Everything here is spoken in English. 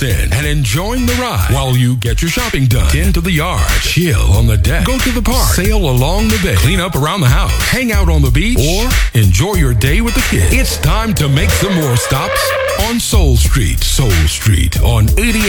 in and enjoying the ride while you get your shopping done. Tend to the yard, chill on the deck, go to the park, sail along the bay, clean up around the house, hang out on the beach, or enjoy your day with the kids. It's time to make some more stops on Soul Street. Soul Street on 88.